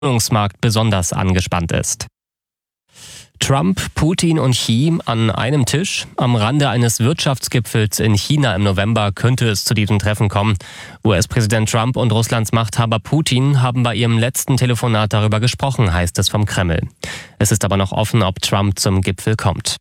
Wohnungsmarkt besonders angespannt ist. Trump, Putin und Xi an einem Tisch. Am Rande eines Wirtschaftsgipfels in China im November könnte es zu diesem Treffen kommen. US-Präsident Trump und Russlands Machthaber Putin haben bei ihrem letzten Telefonat darüber gesprochen, heißt es vom Kreml. Es ist aber noch offen, ob Trump zum Gipfel kommt.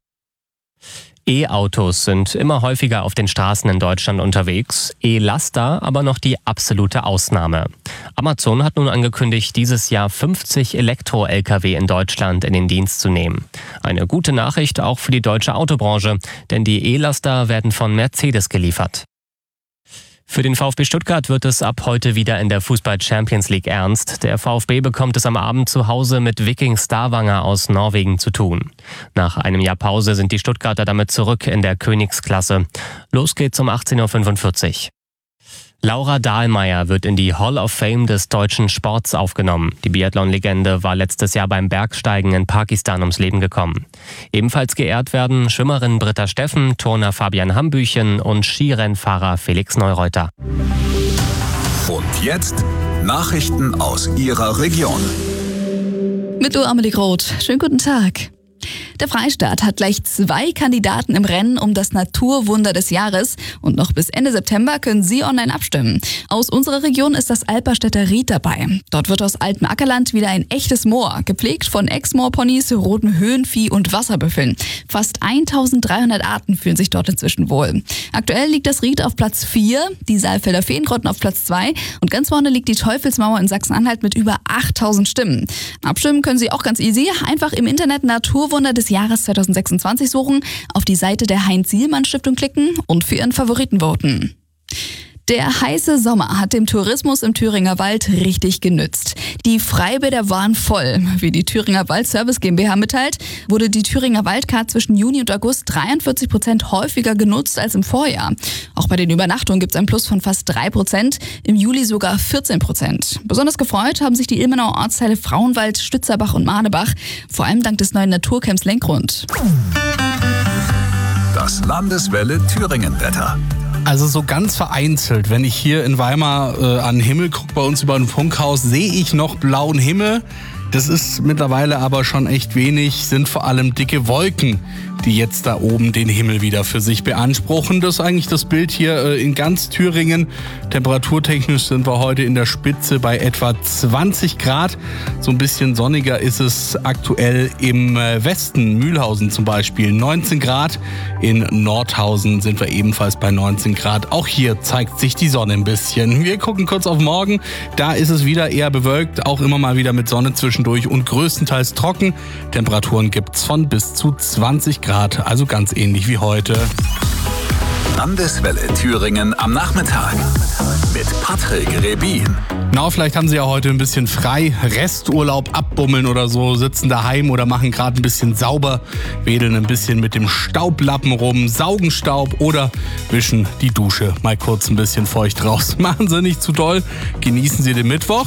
E-Autos sind immer häufiger auf den Straßen in Deutschland unterwegs, E-Laster aber noch die absolute Ausnahme. Amazon hat nun angekündigt, dieses Jahr 50 Elektro-Lkw in Deutschland in den Dienst zu nehmen. Eine gute Nachricht auch für die deutsche Autobranche, denn die E-Laster werden von Mercedes geliefert. Für den VfB Stuttgart wird es ab heute wieder in der Fußball-Champions League ernst. Der VfB bekommt es am Abend zu Hause mit Viking Stavanger aus Norwegen zu tun. Nach einem Jahr Pause sind die Stuttgarter damit zurück in der Königsklasse. Los geht's um 18.45 Uhr. Laura Dahlmeier wird in die Hall of Fame des deutschen Sports aufgenommen. Die Biathlon-Legende war letztes Jahr beim Bergsteigen in Pakistan ums Leben gekommen. Ebenfalls geehrt werden Schwimmerin Britta Steffen, Turner Fabian Hambüchen und Skirennfahrer Felix Neureuter. Und jetzt Nachrichten aus Ihrer Region. Mit Amelie Groth. Schönen guten Tag. Der Freistaat hat gleich 2 Kandidaten im Rennen um das Naturwunder des Jahres und noch bis Ende September können Sie online abstimmen. Aus unserer Region ist das Alperstädter Ried dabei. Dort wird aus altem Ackerland wieder ein echtes Moor, gepflegt von Ex-Moor-Ponys, rotem Höhenvieh und Wasserbüffeln. Fast 1300 Arten fühlen sich dort inzwischen wohl. Aktuell liegt das Ried auf Platz 4, die Saalfelder Feengrotten auf Platz 2 und ganz vorne liegt die Teufelsmauer in Sachsen-Anhalt mit über 8000 Stimmen. Abstimmen können Sie auch ganz easy, einfach im Internet Naturwunder des Jahres 2026 suchen, auf die Seite der Heinz-Sielmann-Stiftung klicken und für Ihren Favoriten voten. Der heiße Sommer hat dem Tourismus im Thüringer Wald richtig genützt. Die Freibäder waren voll. Wie die Thüringer Wald Service GmbH mitteilt, wurde die Thüringer Waldcard zwischen Juni und August 43% häufiger genutzt als im Vorjahr. Auch bei den Übernachtungen gibt es ein Plus von fast 3%, im Juli sogar 14%. Besonders gefreut haben sich die Ilmenauer Ortsteile Frauenwald, Stützerbach und Madebach, vor allem dank des neuen Naturcamps Lenkgrund. Das Landeswelle Thüringen-Wetter. Also so ganz vereinzelt, wenn ich hier in Weimar an den Himmel gucke, bei uns über ein Funkhaus, sehe ich noch blauen Himmel. Das ist mittlerweile aber schon echt wenig, sind vor allem dicke Wolken, die jetzt da oben den Himmel wieder für sich beanspruchen. Das ist eigentlich das Bild hier in ganz Thüringen. Temperaturtechnisch sind wir heute in der Spitze bei etwa 20 Grad. So ein bisschen sonniger ist es aktuell im Westen, Mühlhausen zum Beispiel 19 Grad. In Nordhausen sind wir ebenfalls bei 19 Grad. Auch hier zeigt sich die Sonne ein bisschen. Wir gucken kurz auf morgen. Da ist es wieder eher bewölkt, auch immer mal wieder mit Sonne zwischendurch und größtenteils trocken. Temperaturen gibt's von bis zu 20 Grad, also ganz ähnlich wie heute. Landeswelle Thüringen am Nachmittag mit Patrick Rebin. Na, vielleicht haben Sie ja heute ein bisschen frei, Resturlaub abbummeln oder so, sitzen daheim oder machen gerade ein bisschen sauber, wedeln ein bisschen mit dem Staublappen rum, saugen Staub oder wischen die Dusche mal kurz ein bisschen feucht raus. Machen Sie nicht zu doll, genießen Sie den Mittwoch.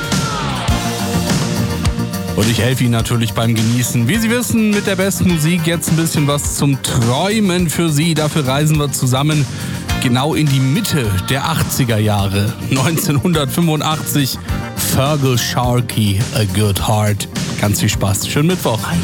Und ich helfe Ihnen natürlich beim Genießen. Wie Sie wissen, mit der besten Musik jetzt ein bisschen was zum Träumen für Sie. Dafür reisen wir zusammen genau in die Mitte der 80er Jahre. 1985, Fergal Sharkey, A Good Heart. Ganz viel Spaß. Schönen Mittwoch.